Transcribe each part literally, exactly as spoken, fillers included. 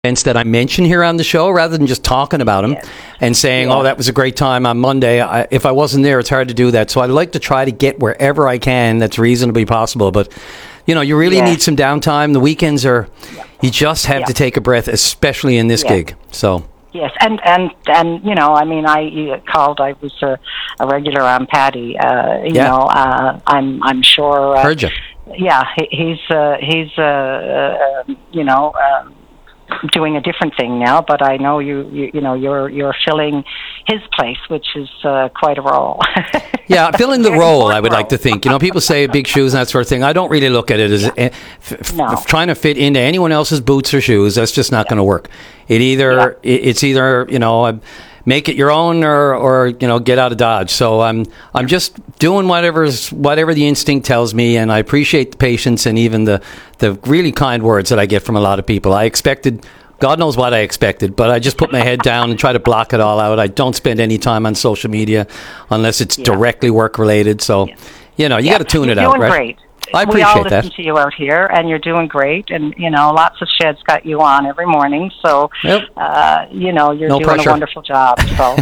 events that I mention here on the show rather than just talking about them yes. and saying, yeah. oh, that was a great time on Monday. I, if I wasn't there, it's hard to do that. So I'd like to try to get wherever I can that's reasonably possible. But, you know, you really yeah. need some downtime. The weekends are, yeah. you just have yeah. to take a breath, especially in this yeah. gig. So. Yes, and, and, and you know, I mean, I called, I was a, a regular on Paddy. Uh, you yeah. know, uh, I'm I'm sure. Uh, Heard you. Yeah, he, he's, uh, he's uh, uh, you know, uh, doing a different thing now, but I know you, you, you know, you're you're filling his place, which is uh, quite a role. yeah, filling the role, I would role. like to think. You know, people say big shoes and that sort of thing. I don't really look at it as yeah. f- no. f- trying to fit into anyone else's boots or shoes. That's just not yeah. going to work. It either yeah. it, it's either you know. make it your own or, or you know, get out of Dodge. So I'm I'm just doing whatever's whatever the instinct tells me, and I appreciate the patience and even the, the really kind words that I get from a lot of people. I expected, God knows what I expected, but I just put my head down and try to block it all out. I don't spend any time on social media unless it's yeah. directly work related. So, yeah. you know, you yeah. got to tune You're it out, doing right? Great. I appreciate we all that. listen to you out here, and you're doing great. And, you know, lots of sheds got you on every morning. So, yep. uh, you know, you're no doing pressure. a wonderful job. So,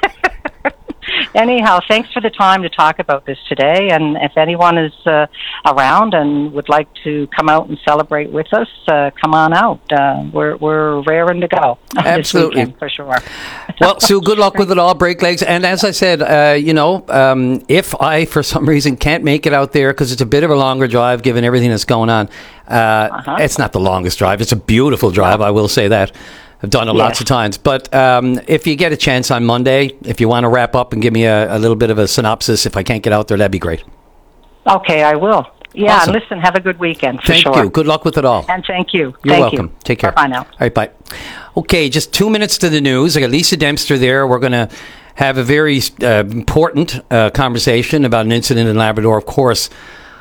anyhow, thanks for the time to talk about this today. And if anyone is uh, around and would like to come out and celebrate with us, uh, come on out. Uh, we're we're raring to go. Absolutely, this weekend, for sure. Well, Sue, good luck with it all. Break legs. And as I said, uh, you know, um, if I for some reason can't make it out there because it's a bit of a longer drive, given everything that's going on, uh, uh-huh. it's not the longest drive. It's a beautiful drive. I will say that. I've done it yeah. lots of times. But um, if you get a chance on Monday, if you want to wrap up and give me a, a little bit of a synopsis, if I can't get out there, that'd be great. Okay, I will. Yeah, awesome. Listen, have a good weekend, for thank sure. Thank you. Good luck with it all. And thank you. You're thank welcome. You. Take care. Bye now. All right, bye. Okay, just two minutes to the news. I got Lisa Dempster there. We're going to have a very uh, important uh, conversation about an incident in Labrador, of course.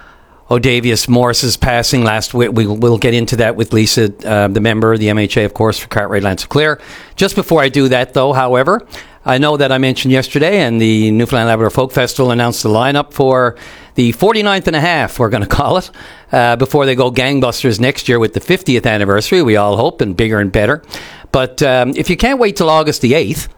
O'Davius Morris's passing last week. We will get into that with Lisa, uh, the member of the M H A, of course, for Cartwright Lansinclair. Just before I do that, though, however, I know that I mentioned yesterday, and the Newfoundland Labrador Folk Festival announced the lineup for the forty-ninth and a half, we're going to call it, uh, before they go gangbusters next year with the fiftieth anniversary, we all hope, and bigger and better. But um, if you can't wait till August the eighth,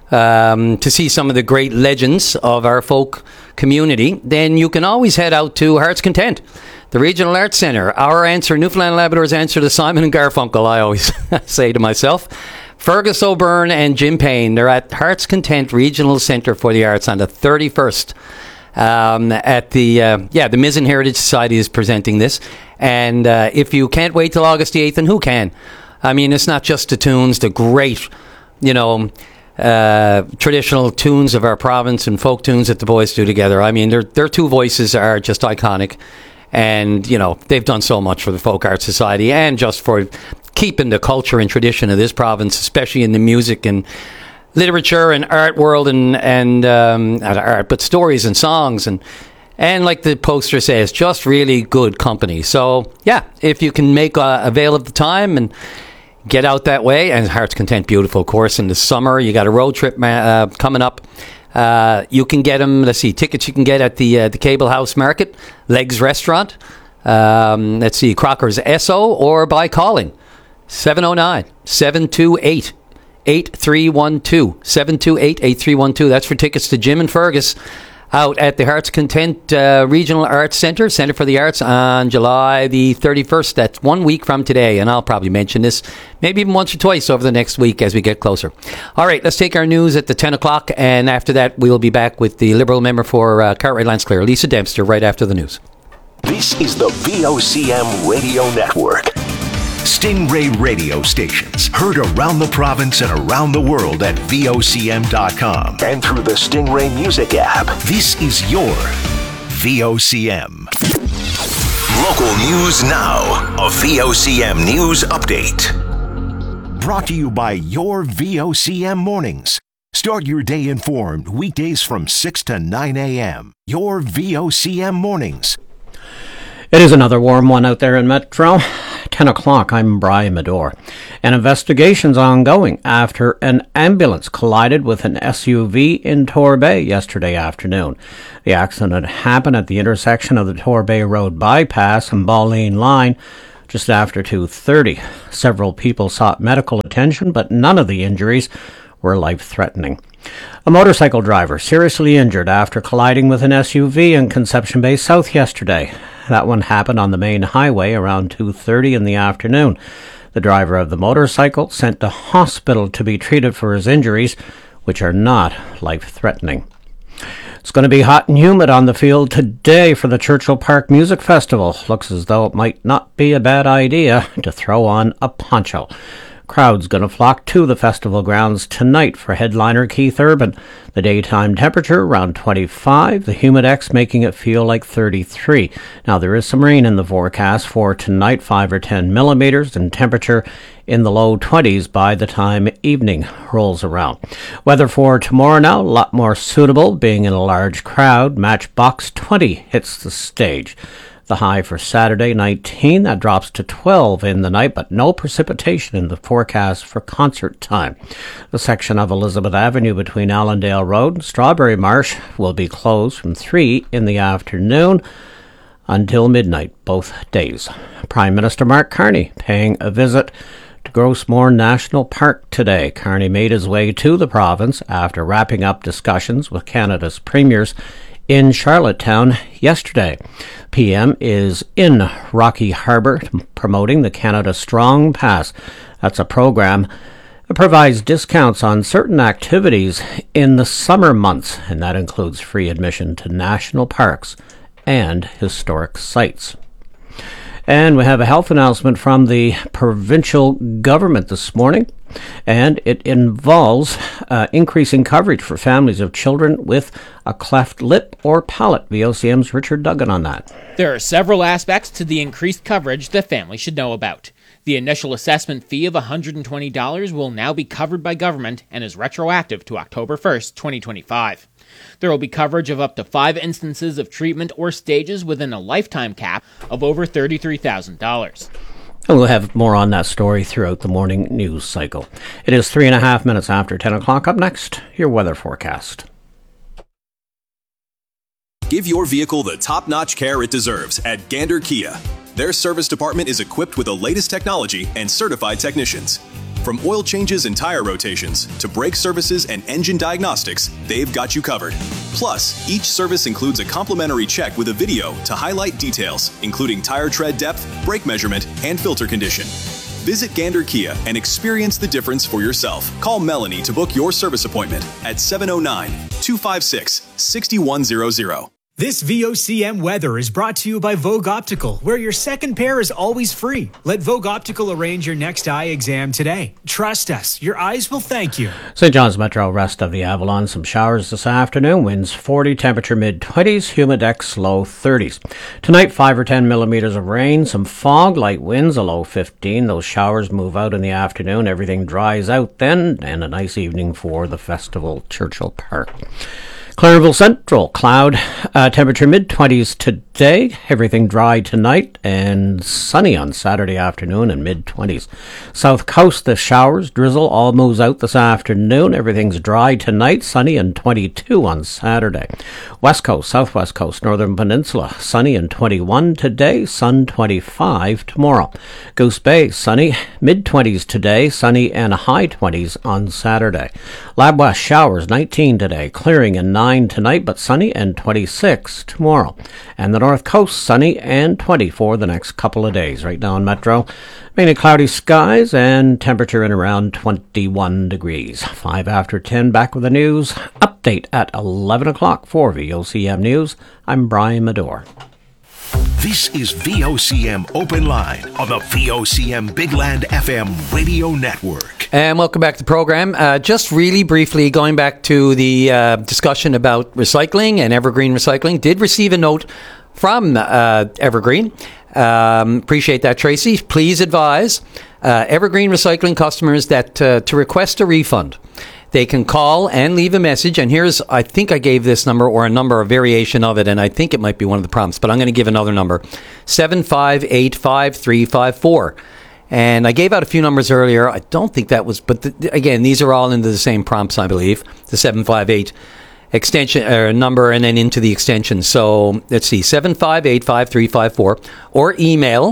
Um, to see some of the great legends of our folk community, then you can always head out to Heart's Content, the Regional Arts Centre. Our answer, Newfoundland Labrador's answer to Simon and Garfunkel, I always say to myself. Fergus O'Byrne and Jim Payne, they're at Heart's Content Regional Centre for the Arts on the thirty-first. Um, at the, uh, yeah, the Mizzen Heritage Society is presenting this. And uh, if you can't wait till August the eighth, then who can? I mean, it's not just the tunes, the great, you know, Uh, traditional tunes of our province and folk tunes that the boys do together. I mean, their their two voices are just iconic, and you know they've done so much for the Folk Arts Society and just for keeping the culture and tradition of this province, especially in the music and literature and art world and and um, not art, but stories and songs and and like the poster says, just really good company. So yeah, if you can make uh, avail of the time and get out that way, and Heart's Content, beautiful, of course. In the summer, you got a road trip uh, coming up. Uh, you can get them, let's see, tickets you can get at the uh, the Cable House Market, Legs Restaurant, um, let's see, Crocker's Esso, or by calling seven oh nine, seven two eight, eight three one two, seven two eight, eight three one two. That's for tickets to Jim and Fergus out at the Heart's Content uh, Regional Arts Centre, Centre for the Arts, on July the thirty-first. That's one week from today, and I'll probably mention this maybe even once or twice over the next week as we get closer. All right, let's take our news at the ten o'clock, and after that, we'll be back with the Liberal member for uh, Cartwright Lansinclair, Lisa Dempster, right after the news. This is the V O C M Radio Network. Stingray radio stations heard around the province and around the world at V O C M dot com and through the Stingray Music app. This is your V O C M. Local news now. A V O C M News Update. Brought to you by your V O C M Mornings. Start your day informed weekdays from six to nine a.m. Your V O C M Mornings. It is another warm one out there in Metro. ten o'clock, I'm Brian Medore. An investigation's ongoing after an ambulance collided with an S U V in Torbay yesterday afternoon. The accident happened at the intersection of the Torbay Road bypass and Balleen Line, just after two thirty. Several people sought medical attention, but none of the injuries were life-threatening. A motorcycle driver seriously injured after colliding with an S U V in Conception Bay South yesterday. That one happened on the main highway around two thirty in the afternoon. The driver of the motorcycle sent to hospital to be treated for his injuries, which are not life-threatening. It's going to be hot and humid on the field today for the Churchill Park Music Festival. Looks as though it might not be a bad idea to throw on a poncho. Crowds going to flock to the festival grounds tonight for headliner Keith Urban. The daytime temperature around twenty-five, the humidex making it feel like thirty-three. Now there is some rain in the forecast for tonight, five or ten millimeters, and temperature in the low twenties by the time evening rolls around. Weather for tomorrow now, a lot more suitable, being in a large crowd. Matchbox twenty hits the stage. The high for Saturday, nineteen, that drops to twelve in the night, but no precipitation in the forecast for concert time. The section of Elizabeth Avenue between Allendale Road and Strawberry Marsh will be closed from three in the afternoon until midnight, both days. Prime Minister Mark Carney paying a visit to Grossmore National Park today. Carney made his way to the province after wrapping up discussions with Canada's premiers in Charlottetown yesterday. P M is in Rocky Harbour promoting the Canada Strong Pass. That's a program that provides discounts on certain activities in the summer months, and that includes free admission to national parks and historic sites. And we have a health announcement from the provincial government this morning, and it involves uh, increasing coverage for families of children with a cleft lip or palate. V O C M's Richard Duggan on that. There are several aspects to the increased coverage that families should know about. The initial assessment fee of one hundred twenty dollars will now be covered by government and is retroactive to October first, twenty twenty-five. There will be coverage of up to five instances of treatment or stages within a lifetime cap of over thirty-three thousand dollars. And we'll have more on that story throughout the morning news cycle. It is three and a half minutes after ten o'clock. Up next, your weather forecast. Give your vehicle the top-notch care it deserves at Gander Kia. Their service department is equipped with the latest technology and certified technicians. From oil changes and tire rotations to brake services and engine diagnostics, they've got you covered. Plus, each service includes a complimentary check with a video to highlight details, including tire tread depth, brake measurement, and filter condition. Visit Gander Kia and experience the difference for yourself. Call Melanie to book your service appointment at seven oh nine, two five six, six one zero zero. This V O C M weather is brought to you by Vogue Optical, where your second pair is always free. Let Vogue Optical arrange your next eye exam today. Trust us, your eyes will thank you. Saint John's Metro, rest of the Avalon, some showers this afternoon. Winds forty, temperature mid-twenties, humidex low thirties. Tonight, five or ten millimeters of rain, some fog, light winds, a low fifteen. Those showers move out in the afternoon. Everything dries out then, and a nice evening for the festival, Churchill Park. Clarenville Central, cloud, uh, temperature mid-twenties today, everything dry tonight, and sunny on Saturday afternoon and mid-twenties. South Coast, the showers, drizzle, all moves out this afternoon, everything's dry tonight, sunny and twenty-two on Saturday. West Coast, Southwest Coast, Northern Peninsula, sunny and twenty-one today, sun twenty-five tomorrow. Goose Bay, sunny, mid-twenties today, sunny and high twenties on Saturday. Lab West, showers, nineteen today, clearing and nine tonight, but sunny and twenty-six tomorrow. And the North Coast, sunny and twenty for the next couple of days. Right now in Metro, mainly cloudy skies and temperature in around twenty-one degrees. Five after ten, back with the news update at eleven o'clock for V O C M News. I'm Brian Medore. This is V O C M Open Line on the V O C M Big Land F M radio network. And welcome back to the program. Uh, just really briefly, going back to the uh, discussion about recycling and Evergreen Recycling, did receive a note from uh, Evergreen. Um, appreciate that, Tracy. Please advise uh, Evergreen Recycling customers that uh, to request a refund, they can call and leave a message. And here's, I think I gave this number or a number, a variation of it, and I think it might be one of the prompts, but I'm going to give another number, seven five eight, five three five four. And I gave out a few numbers earlier. I don't think that was, but the, again, these are all into the same prompts, I believe, the seven five eight extension uh, number and then into the extension. So let's see, seven five eight, five three five four, or email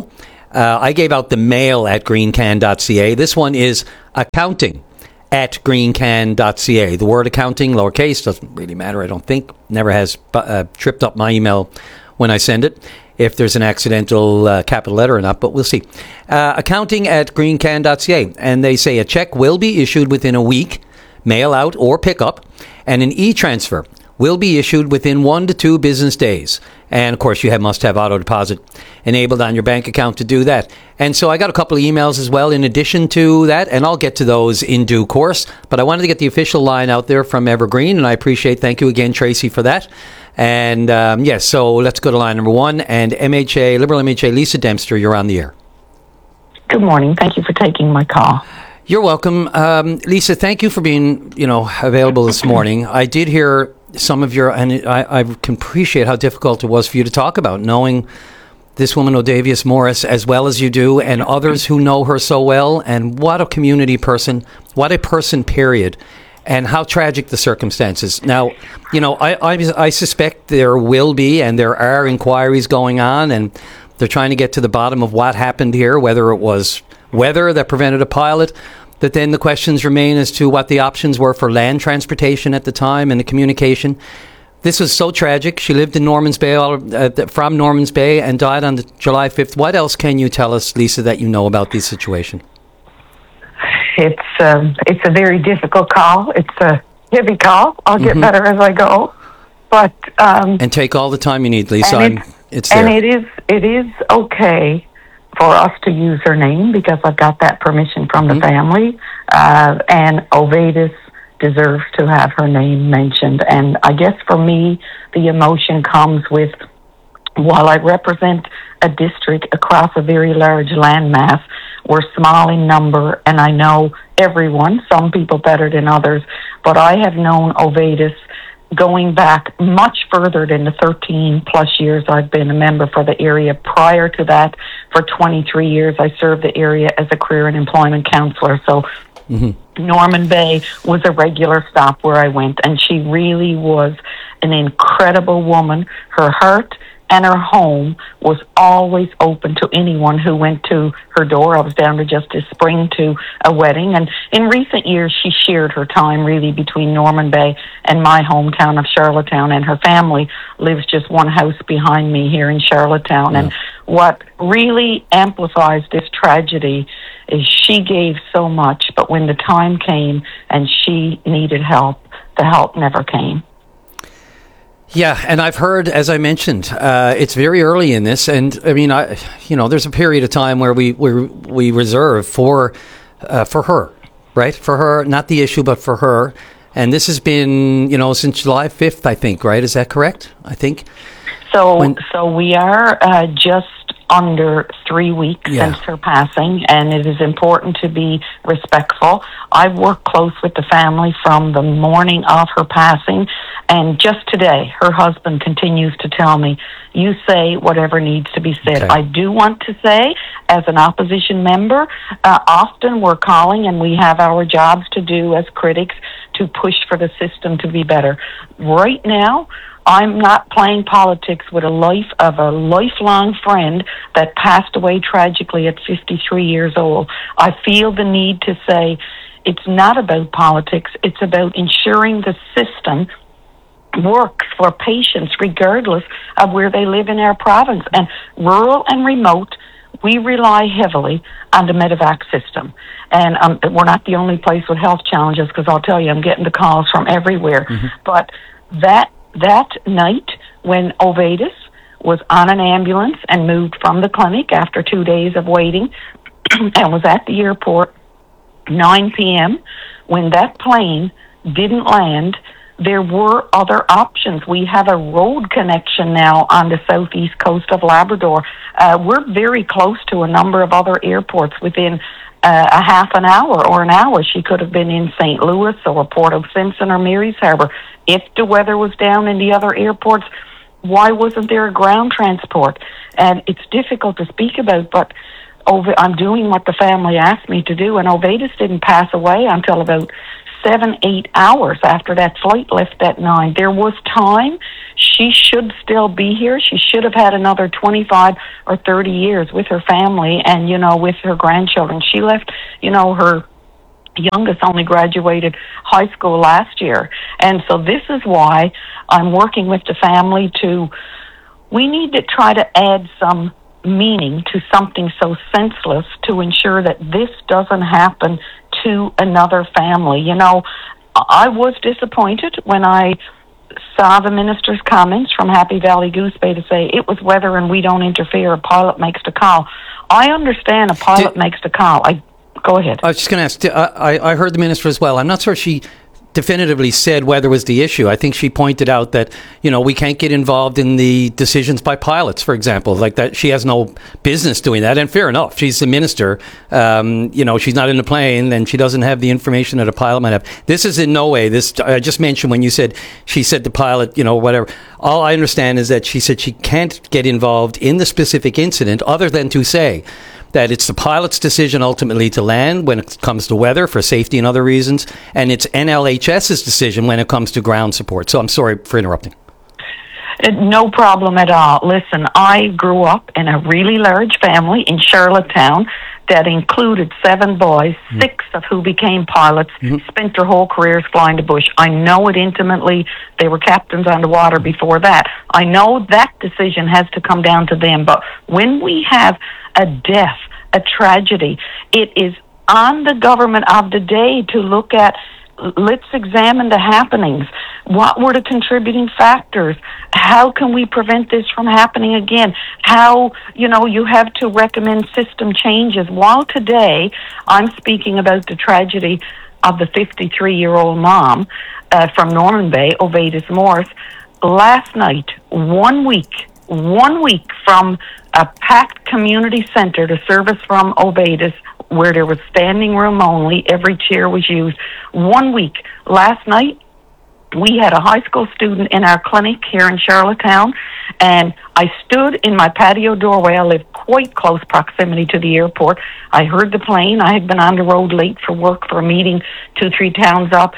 Uh, I gave out the mail at greencan dot c a. This one is accounting at greencan dot c a. The word accounting, lowercase, doesn't really matter, I don't think. Never has uh, tripped up my email when I send it, if there's an accidental uh, capital letter or not, but we'll see. Uh, accounting at greencan dot c a. And they say a check will be issued within a week, mail out or pickup, and an e-transfer will be issued within one to two business days. And, of course, you have, must have auto deposit enabled on your bank account to do that. And so I got a couple of emails as well in addition to that, and I'll get to those in due course. But I wanted to get the official line out there from Evergreen, and I appreciate, thank you again, Tracy, for that. And, um, yes, so let's go to line number one. And M H A, Liberal M H A, Lisa Dempster, you're on the air. Good morning. Thank you for taking my call. You're welcome. Um, Lisa, thank you for being, you know, available this morning. I did hear some of your, and I, I can appreciate how difficult it was for you to talk about, knowing this woman, Odavius Morris, as well as you do, and others who know her so well, and what a community person, what a person, period, and how tragic the circumstances. Now, you know, I, I, I suspect there will be, and there are inquiries going on, and they're trying to get to the bottom of what happened here, whether it was weather that prevented a pilot, that then the questions remain as to what the options were for land transportation at the time and the communication. This was so tragic. She lived in Normans Bay, uh, from Normans Bay, and died on the July fifth. What else can you tell us, Lisa, that you know about this situation? It's um, it's a very difficult call. It's a heavy call. I'll get mm-hmm. better as I go. But um, and take all the time you need, Lisa. And, I'm, it's there. and it is it is okay for us to use her name because I've got that permission from the mm-hmm. family. Uh, and Ovatus deserves to have her name mentioned. And I guess for me, the emotion comes with, while I represent a district across a very large landmass, we're small in number, and I know everyone, some people better than others, but I have known Ovatus going back much further than the thirteen plus years I've been a member for the area. Prior to that, for twenty-three years, I served the area as a career and employment counselor. So mm-hmm. Norman Bay was a regular stop where I went, and she really was an incredible woman. Her heart and her home was always open to anyone who went to her door. I was down there just this spring to a wedding, and in recent years she shared her time really between Norman Bay and my hometown of Charlottetown, and her family lives just one house behind me here in Charlottetown. Yeah. And what really amplifies this tragedy is she gave so much, but when the time came and she needed help, the help never came. Yeah, and I've heard, as I mentioned, uh, it's very early in this, and I mean, I, you know, there's a period of time where we we, we reserve for uh, for her, right? For her, not the issue, but for her. And this has been, you know, since July fifth, I think, right? Is that correct? I think. So, when, so we are uh, just under three weeks yeah. since her passing, and it is important to be respectful. I've worked close with the family from the morning of her passing, and just today, her husband continues to tell me, you say whatever needs to be said. Okay. I do want to say, as an opposition member, uh, often we're calling and we have our jobs to do as critics to push for the system to be better. Right now, I'm not playing politics with a life of a lifelong friend that passed away tragically at fifty-three years old. I feel the need to say it's not about politics. It's about ensuring the system works for patients regardless of where they live in our province. And rural and remote, we rely heavily on the Medevac system. And um, we're not the only place with health challenges, because I'll tell you, I'm getting the calls from everywhere. Mm-hmm. But that that night when Ovatus was on an ambulance and moved from the clinic after two days of waiting and was at the airport nine p.m., when that plane didn't land, there were other options. We have a road connection now on the southeast coast of Labrador. Uh, we're very close to a number of other airports within uh, a half an hour or an hour. She could have been in Saint Louis or Port of Simpson or Mary's Harbour. If the weather was down in the other airports, why wasn't there a ground transport? And it's difficult to speak about, but over, I'm doing what the family asked me to do, and Ovatus didn't pass away until about seven, eight hours after that flight left at nine. There was time. She should still be here. She should have had another twenty-five or thirty years with her family and, you know, with her grandchildren. She left, you know, her youngest only graduated high school last year. And so this is why I'm working with the family to, we need to try to add some meaning to something so senseless to ensure that this doesn't happen to another family. You know, I was disappointed when I saw the minister's comments from Happy Valley Goose Bay to say it was weather and we don't interfere, a pilot makes the call. I understand a pilot Did, makes the call. I Go ahead. I was just going to ask, I, I heard the minister as well. I'm not sure she definitively said weather was the issue. I think she pointed out that, you know, we can't get involved in the decisions by pilots, for example, like that. She has no business doing that. And fair enough. She's the minister. Um, you know, she's not in the plane and she doesn't have the information that a pilot might have. This is in no way this. I just mentioned when you said she said the pilot, you know, whatever. All I understand is that she said she can't get involved in the specific incident other than to say that it's the pilot's decision ultimately to land when it comes to weather for safety and other reasons, and it's N L H S's decision when it comes to ground support. So I'm sorry for interrupting. No problem at all. Listen, I grew up in a really large family in Charlottetown that included seven boys, mm-hmm. six of who became pilots, mm-hmm. spent their whole careers flying to Bush. I know it intimately. They were captains on the water before that. I know that decision has to come down to them. But when we have a death, a tragedy, it is on the government of the day to look at, let's examine the happenings. What were the contributing factors? How can we prevent this from happening again? How, you know, you have to recommend system changes. While today I'm speaking about the tragedy of the fifty-three-year-old mom uh, from Norman Bay, Ovatus Morris, last night, one week, one week from a packed community center, the service from Ovatus, where there was standing room only, every chair was used. One week, last night, we had a high school student in our clinic here in Charlottetown, and I stood in my patio doorway. I live quite close proximity to the airport. I heard the plane. I had been on the road late for work for a meeting two, three towns up.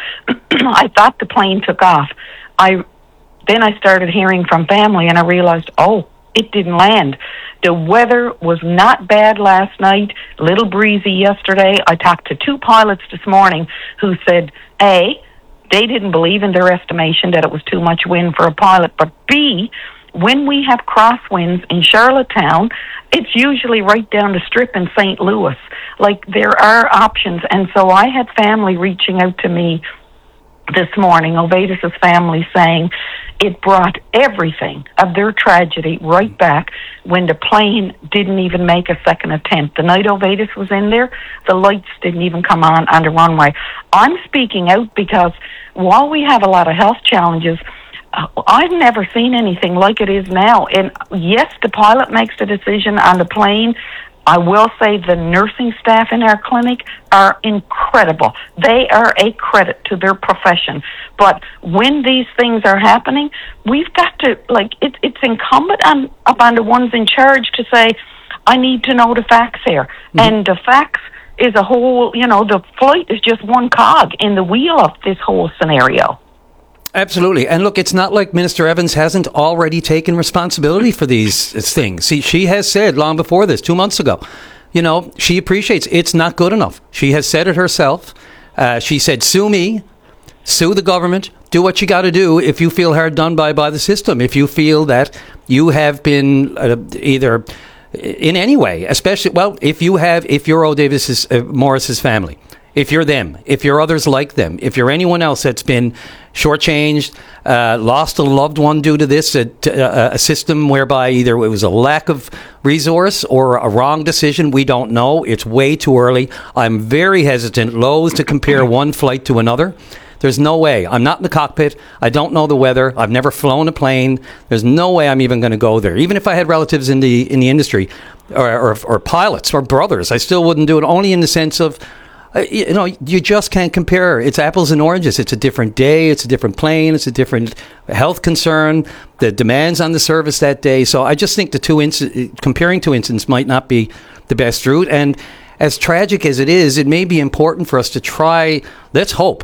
I thought the plane took off. I Then I started hearing from family, and I realized, oh, it didn't land. The weather was not bad last night, a little breezy yesterday. I talked to two pilots this morning who said, A, they didn't believe in their estimation that it was too much wind for a pilot, but B, when we have crosswinds in Charlottetown, it's usually right down the strip in Saint Louis. Like, there are options. And so I had family reaching out to me this morning, Ovatus' family, saying it brought everything of their tragedy right back when the plane didn't even make a second attempt. The night Ovatus was in there, the lights didn't even come on on the runway. I'm speaking out because while we have a lot of health challenges, uh, I've never seen anything like it is now. And yes, the pilot makes the decision on the plane. I will say the nursing staff in our clinic are incredible. They are a credit to their profession. But when these things are happening, we've got to, like, it, it's incumbent on upon the ones in charge to say, I need to know the facts here. Mm-hmm. And the facts is a whole, you know, the flight is just one cog in the wheel of this whole scenario. Absolutely. And look, it's not like Minister Evans hasn't already taken responsibility for these things. See, she has said long before this, two months ago, you know, she appreciates it's not good enough. She has said it herself. Uh, she said, sue me, sue the government, do what you got to do if you feel hard done by by the system, if you feel that you have been uh, either in any way, especially, well, if you have, if you're O. Davis uh, Morris's family, if you're them, if you're others like them, if you're anyone else that's been shortchanged, uh, lost a loved one due to this, a, a, a system whereby either it was a lack of resource or a wrong decision, we don't know. It's way too early. I'm very hesitant, loath to compare one flight to another. There's no way. I'm not in the cockpit. I don't know the weather. I've never flown a plane. There's no way I'm even going to go there. Even if I had relatives in the in the industry or, or, or pilots or brothers, I still wouldn't do it, only in the sense of, Uh, you know, you just can't compare. It's apples and oranges. It's a different day. It's a different plane. It's a different health concern. The demands on the service that day. So I just think the two inc- comparing two incidents might not be the best route. And as tragic as it is, it may be important for us to try, let's hope,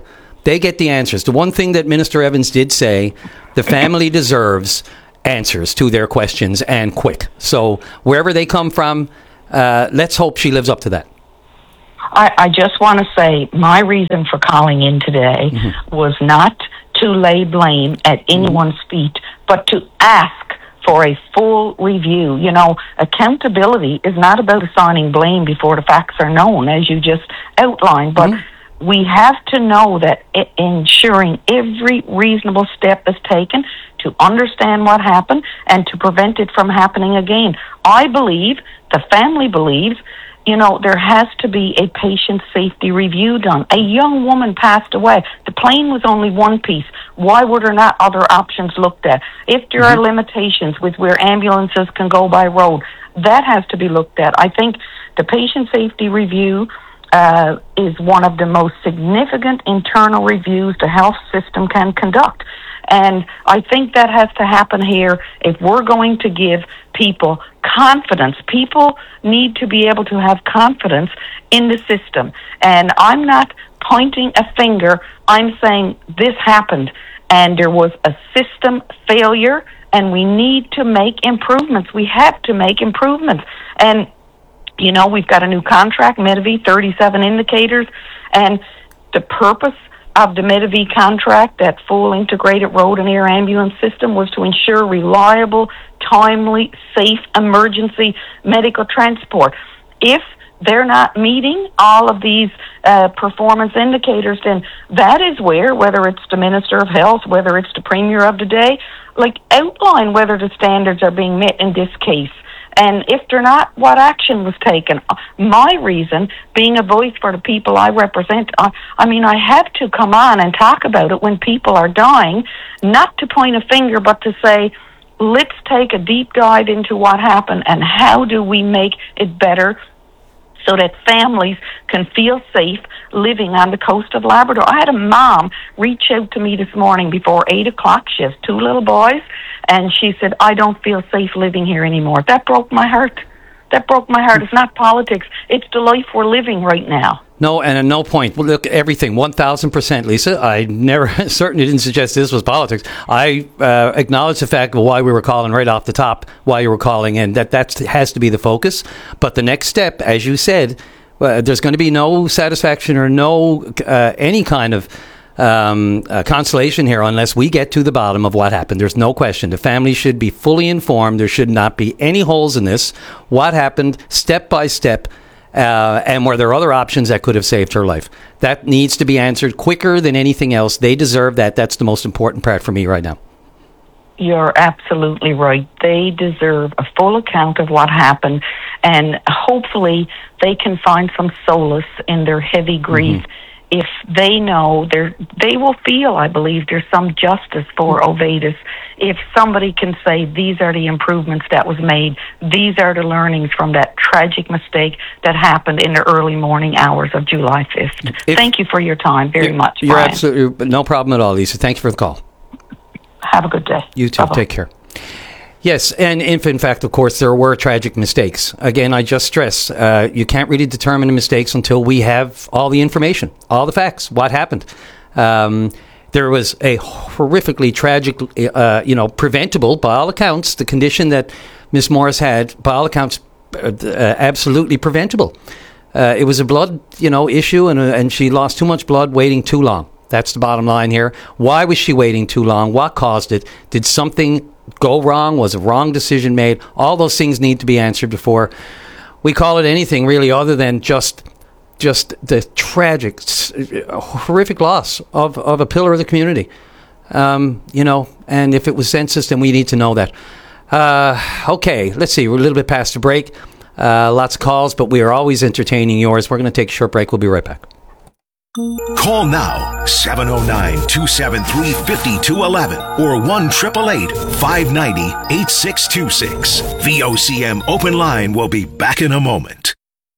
They get the answers. The one thing that Minister Evans did say, the family deserves answers to their questions, and quick. So wherever they come from, uh, let's hope she lives up to that. I, I just want to say my reason for calling in today mm-hmm. was not to lay blame at anyone's mm-hmm. feet, but to ask for a full review. You know, accountability is not about assigning blame before the facts are known, as you just outlined, but mm-hmm. we have to know that I- ensuring every reasonable step is taken to understand what happened and to prevent it from happening again. I believe, the family believes, you know, there has to be a patient safety review done. A young woman passed away. The plane was only one piece. Why were there not other options looked at? If there mm-hmm. are limitations with where ambulances can go by road, that has to be looked at. I think the patient safety review uh, is one of the most significant internal reviews the health system can conduct. And I think that has to happen here if we're going to give people confidence. People need to be able to have confidence in the system. And I'm not pointing a finger. I'm saying this happened and there was a system failure and we need to make improvements. We have to make improvements. And, you know, we've got a new contract, Medavie, thirty-seven indicators, and the purpose of the Medavie contract, that full integrated road and air ambulance system, was to ensure reliable, timely, safe emergency medical transport. If they're not meeting all of these uh, performance indicators, then that is where, whether it's the Minister of Health, whether it's the Premier of the day, like outline whether the standards are being met in this case. And if they're not, what action was taken? My reason, being a voice for the people I represent, I, I mean, I have to come on and talk about it when people are dying, not to point a finger, but to say, let's take a deep dive into what happened and how do we make it better so that families can feel safe living on the coast of Labrador. I had a mom reach out to me this morning before eight o'clock. She has two little boys, and she said, I don't feel safe living here anymore. That broke my heart. That broke my heart. It's not politics. It's the life we're living right now. No, and at no point, well, look, everything, one thousand percent, Lisa. I never, certainly didn't suggest this was politics. I uh, acknowledge the fact of why we were calling right off the top, why you were calling, and that that has to be the focus. But the next step, as you said, uh, there's going to be no satisfaction or no uh, any kind of um, uh, consolation here unless we get to the bottom of what happened. There's no question. The family should be fully informed. There should not be any holes in this. What happened, step by step. Uh, and were there other options that could have saved her life? That needs to be answered quicker than anything else. They deserve that. That's the most important part for me right now. You're absolutely right. They deserve a full account of what happened, and hopefully they can find some solace in their heavy grief. Mm-hmm. If they know, they will feel, I believe, there's some justice for Ovatus. If somebody can say, these are the improvements that was made, these are the learnings from that tragic mistake that happened in the early morning hours of July fifth. If, Thank you for your time very much, You're Brian. absolutely, no problem at all, Lisa. Thank you for the call. Have a good day. You too. Bye-bye. Take care. Yes, and if in fact, of course, there were tragic mistakes. Again, I just stress, uh, you can't really determine the mistakes until we have all the information, all the facts, what happened. Um, there was a horrifically tragic, uh, you know, preventable, by all accounts, the condition that Miss Morris had, by all accounts, uh, absolutely preventable. Uh, it was a blood, you know, issue, and, uh, and she lost too much blood waiting too long. That's the bottom line here. Why was she waiting too long? What caused it? Did something go wrong? Was a wrong decision made? All those things need to be answered before we call it anything really other than just just the tragic, horrific loss of, of a pillar of the community. Um, you know, and if it was census, then we need to know that. Uh, okay, let's see. We're a little bit past the break. Uh, lots of calls, but we are always entertaining yours. We're going to take a short break. We'll be right back. Call now, seven oh nine, two seven three, five two one one or one eight eight eight, five nine zero, eight six two six. V O C M Open Line will be back in a moment.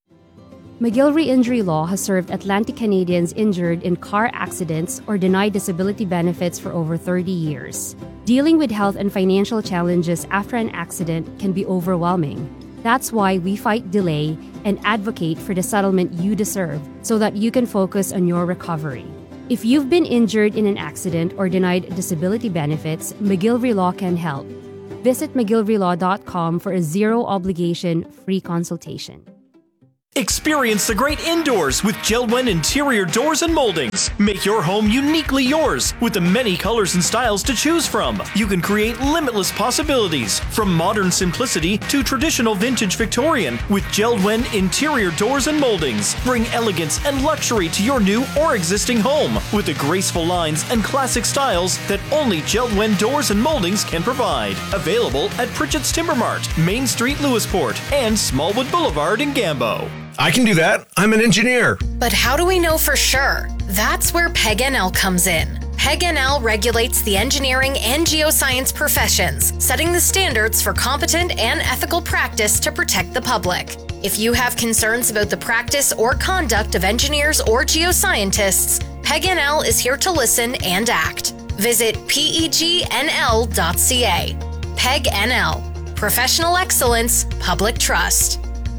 McGill Injury Law has served Atlantic Canadians injured in car accidents or denied disability benefits for over thirty years. Dealing with health and financial challenges after an accident can be overwhelming. That's why we fight delay and advocate for the settlement you deserve so that you can focus on your recovery. If you've been injured in an accident or denied disability benefits, McGilvery Law can help. Visit mcgilvery law dot com for a zero-obligation free consultation. Experience the great indoors with Jeld-Wen interior doors and moldings. Make your home uniquely yours with the many colors and styles to choose from. You can create limitless possibilities from modern simplicity to traditional vintage Victorian with Jeld-Wen interior doors and moldings. Bring elegance and luxury to your new or existing home with the graceful lines and classic styles that only Jeld-Wen doors and moldings can provide. Available at Pritchett's Timber Mart, Main Street, Lewisport, and Smallwood Boulevard in Gambo. I can do that. I'm an engineer. But how do we know for sure? That's where P E G N L comes in. P E G N L regulates the engineering and geoscience professions, setting the standards for competent and ethical practice to protect the public. If you have concerns about the practice or conduct of engineers or geoscientists, P E G N L is here to listen and act. Visit P E G N L dot C A. P E G N L. Professional excellence, public trust.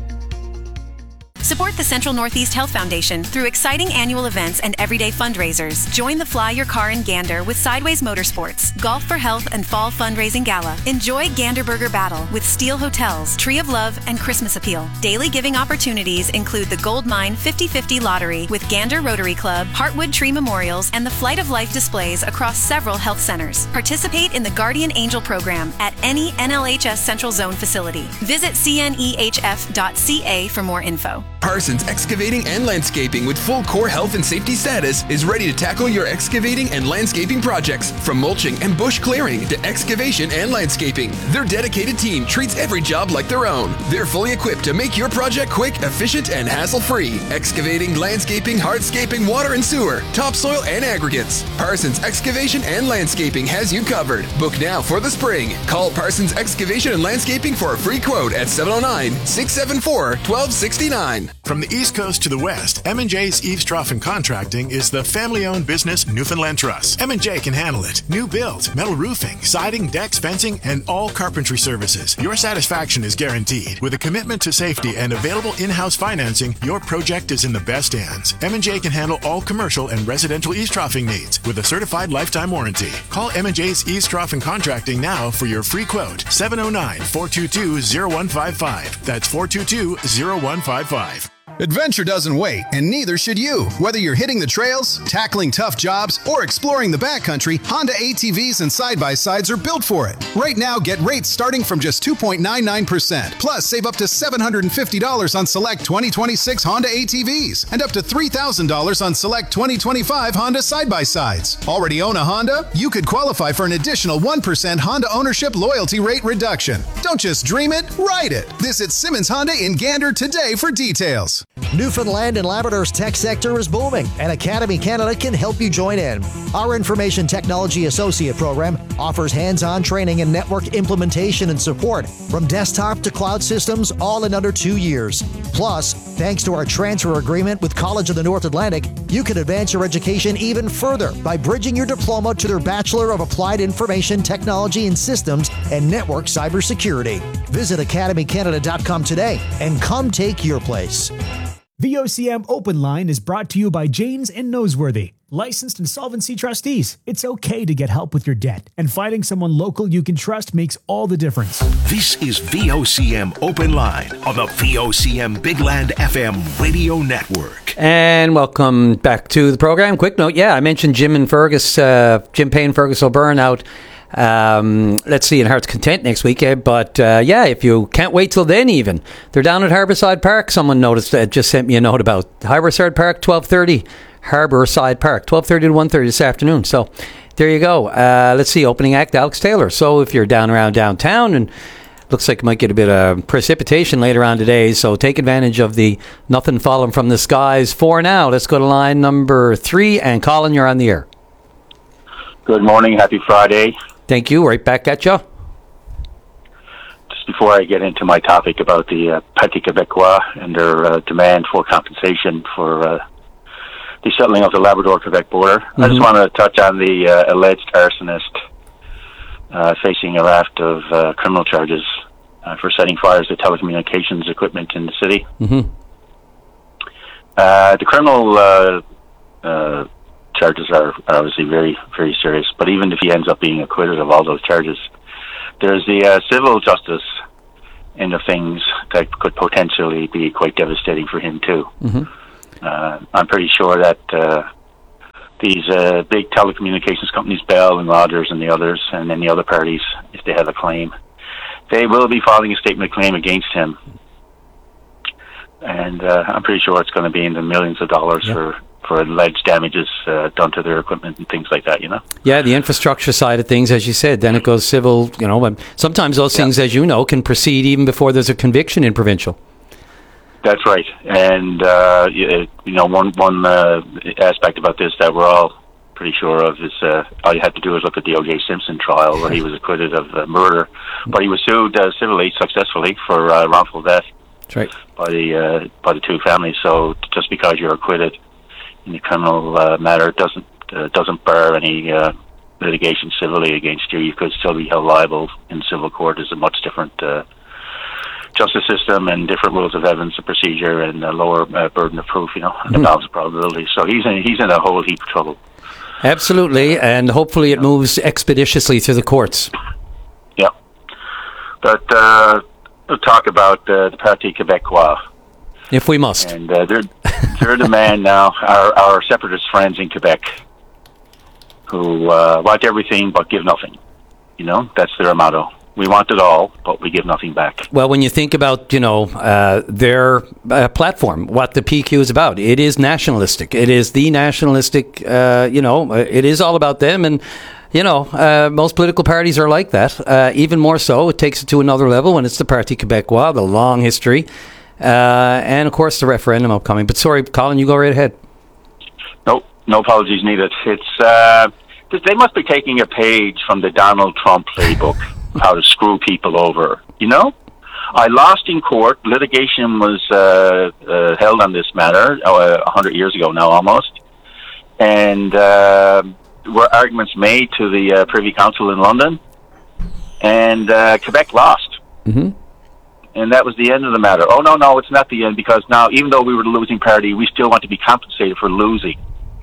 Support the Central Northeast Health Foundation through exciting annual events and everyday fundraisers. Join the Fly Your Car in Gander with Sideways Motorsports, Golf for Health and Fall Fundraising Gala. Enjoy Gander Burger Battle with Steel Hotels, Tree of Love, and Christmas Appeal. Daily giving opportunities include the Gold Mine fifty fifty Lottery with Gander Rotary Club, Heartwood Tree Memorials, and the Flight of Life displays across several health centers. Participate in the Guardian Angel program at any N L H S Central Zone facility. Visit C N E H F dot C A for more info. Parsons Excavating and Landscaping with full core health and safety status is ready to tackle your excavating and landscaping projects. From mulching and bush clearing to excavation and landscaping, their dedicated team treats every job like their own. They're fully equipped to make your project quick, efficient, and hassle-free. Excavating, landscaping, hardscaping, water and sewer, topsoil, and aggregates. Parsons Excavation and Landscaping has you covered. Book now for the spring. Call Parsons Excavation and Landscaping for a free quote at seven oh nine, six seven four, one two six nine. From the East Coast to the West, M and J's Eaves Trough and Contracting is the family-owned business Newfoundland Trust. M and J can handle it. New build, metal roofing, siding, decks, fencing, and all carpentry services. Your satisfaction is guaranteed. With a commitment to safety and available in-house financing, your project is in the best hands. M and J can handle all commercial and residential eaves troughing needs with a certified lifetime warranty. Call M and J's Eaves Trough and Contracting now for your free quote. seven oh nine, four two two, oh one five five. That's four two two, oh one five five. Adventure doesn't wait, and neither should you. Whether you're hitting the trails, tackling tough jobs, or exploring the backcountry, Honda A T Vs and side-by-sides are built for it. Right now, get rates starting from just two point nine nine percent. Plus, save up to seven hundred fifty dollars on select twenty twenty-six Honda A T Vs and up to three thousand dollars on select twenty twenty-five Honda side-by-sides. Already own a Honda? You could qualify for an additional one percent Honda ownership loyalty rate reduction. Don't just dream it, ride it. Visit Simmons Honda in Gander today for details. Newfoundland and Labrador's tech sector is booming, and Academy Canada can help you join in. Our Information Technology Associate program offers hands-on training and network implementation and support from desktop to cloud systems, all in under two years. Plus, thanks to our transfer agreement with College of the North Atlantic, you can advance your education even further by bridging your diploma to their Bachelor of Applied Information Technology and Systems and Network Cybersecurity. Visit academy canada dot com today and come take your place. V O C M Open Line is brought to you by Janes and Noseworthy, licensed insolvency trustees. It's okay to get help with your debt, and finding someone local you can trust makes all the difference. This is V O C M Open Line on the V O C M Big Land F M radio network. And welcome back to the program. Quick note, yeah, I mentioned Jim and Fergus, uh, Jim Payne, Fergus O'Byrne out. Um, let's see in Heart's Content next week, eh? But uh, yeah, if you can't wait till then, even they're down at Harbourside Park. Someone noticed that, just sent me a note about Harbourside Park, twelve thirty. Harbourside Park, twelve thirty to one thirty this afternoon. So there you go. Uh, let's see, opening act Alex Taylor. So if you're down around downtown, and looks like you might get a bit of precipitation later on today, so take advantage of the nothing falling from the skies for now. Let's go to line number three, and Colin, you're on the air. Good morning. Happy Friday. Thank you. Right back at you. Just before I get into my topic about the uh, Parti Québécois and their uh, demand for compensation for uh, the settling of the Labrador-Quebec border, mm-hmm. I just want to touch on the uh, alleged arsonist uh, facing a raft of uh, criminal charges uh, for setting fires to telecommunications equipment in the city. Mm-hmm. Uh, the criminal uh, uh, charges are, are obviously very, very serious. But even if he ends up being acquitted of all those charges, there's the uh, civil justice end of things that could potentially be quite devastating for him too. Mm-hmm. Uh, I'm pretty sure that uh, these uh, big telecommunications companies, Bell and Rogers and the others, and any other parties, if they have a claim, they will be filing a statement of claim against him. And uh, I'm pretty sure it's going to be in the millions of dollars yeah. for, for alleged damages uh, done to their equipment and things like that, you know? Yeah, the infrastructure side of things, as you said, then it goes civil, you know, and sometimes those yeah. things, as you know, can proceed even before there's a conviction in provincial. That's right. And, uh, you, you know, one, one uh, aspect about this that we're all pretty sure of is uh, all you have to do is look at the O J Simpson trial where he was acquitted of uh, murder, but he was sued uh, civilly, successfully, for uh, wrongful death. That's right. By the, uh, by the two families. So just because you're acquitted in a criminal uh, matter doesn't uh, doesn't bar any uh, litigation civilly against you. You could still be held liable in civil court. Is a much different uh, justice system and different rules of evidence and procedure and a lower uh, burden of proof, you know, and Mm-hmm. the balance of probability. So he's in he's in a whole heap of trouble. Absolutely, and hopefully it moves expeditiously through the courts. Yeah, but uh, we'll talk about uh, the Parti Québécois. If we must. And uh, they're, they're the man now, our, our separatist friends in Quebec, who uh, want everything but give nothing. You know, that's their motto. We want it all, but we give nothing back. Well, when you think about, you know, uh, their uh, platform, what the P Q is about, it is nationalistic. It is the nationalistic, uh, you know, it is all about them. And, you know, uh, most political parties are like that. Uh, even more so, it takes it to another level when it's the Parti Québécois, the long history. Uh, and, of course, the referendum upcoming. But sorry, Colin, you go right ahead. No, no apologies needed. It's uh, they must be taking a page from the Donald Trump playbook, how to screw people over. You know? I lost in court. Litigation was uh, uh, held on this matter uh, one hundred years ago now, almost. And uh, were arguments made to the uh, Privy Council in London. And uh, Quebec lost. Mm-hmm. And that was the end of the matter. Oh, no, no, it's not the end, because now, even though we were the losing party, we still want to be compensated for losing.